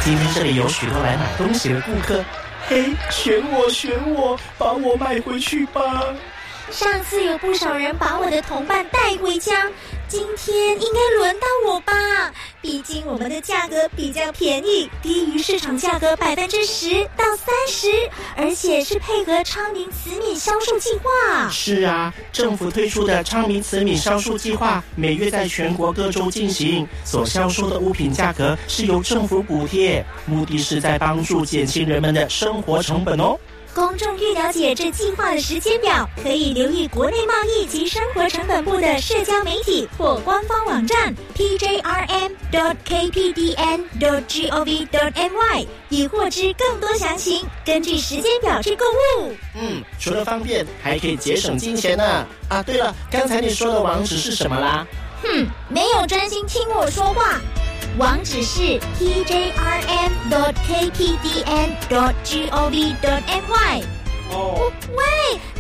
今天这里有许多来买东西的顾客，嘿，选我，把我买回去吧。 上次有不少人把我的同伴带回家，今天应该轮到我吧？毕竟我们的价格比较便宜，低于市场价格10%到30%，而且是配合昌明慈米销售计划。 是啊，政府推出的昌明慈米销售计划，每月在全国各州进行，所销售的物品价格是由政府补贴，目的是在帮助减轻人们的生活成本哦。 公众欲了解这计划的时间表，可以留意国内贸易及生活成本部的社交媒体或官方网站 pjrm.kpdn.gov.my， 以获知更多详情，根据时间表去购物。 除了方便，还可以节省金钱呢。啊，对了，刚才你说的网址是什么啦？ 没有专心听我说话。网址是 pjrm.kpdn.gov.my。喂，